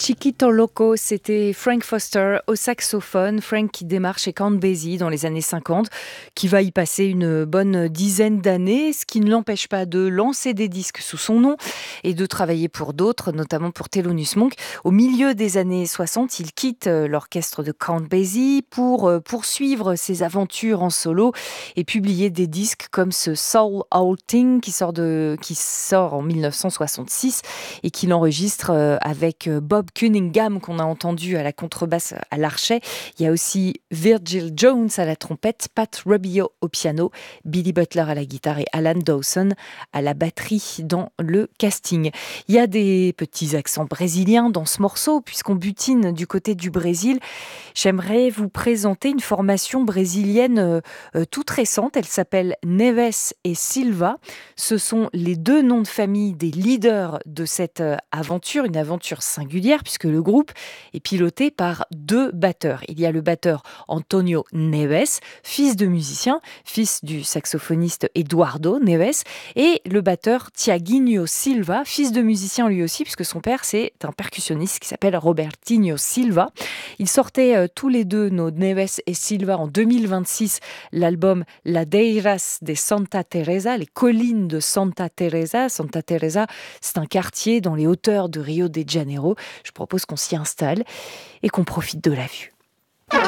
Chiquito Loco, c'était Frank Foster au saxophone. Frank qui démarre chez Count Basie dans les années 50, qui va y passer une bonne dizaine d'années, ce qui ne l'empêche pas de lancer des disques sous son nom et de travailler pour d'autres, notamment pour Thelonious Monk. Au milieu des années 60, il quitte l'orchestre de Count Basie pour poursuivre ses aventures en solo et publier des disques comme ce Soul Outing qui sort en 1966 et qu'il enregistre avec Bob Cunningham qu'on a entendu à la contrebasse à l'archet. Il y a aussi Virgil Jones à la trompette, Pat Rubio au piano, Billy Butler à la guitare et Alan Dawson à la batterie dans le casting. Il y a des petits accents brésiliens dans ce morceau puisqu'on butine du côté du Brésil. J'aimerais vous présenter une formation brésilienne toute récente. Elle s'appelle Neves et Silva. Ce sont les deux noms de famille des leaders de cette aventure, une aventure singulière puisque le groupe est piloté par deux batteurs. Il y a le batteur Antonio Neves, fils de musicien, fils du saxophoniste Eduardo Neves, et le batteur Tiaguinho Silva, fils de musicien lui aussi puisque son père c'est un percussionniste qui s'appelle Robertinho Silva. Ils sortaient tous les deux, nos Neves et Silva, en 2026, l'album Ladeiras de Santa Teresa, les collines de Santa Teresa. Santa Teresa, c'est un quartier dans les hauteurs de Rio de Janeiro. Je propose qu'on s'y installe et qu'on profite de la vue.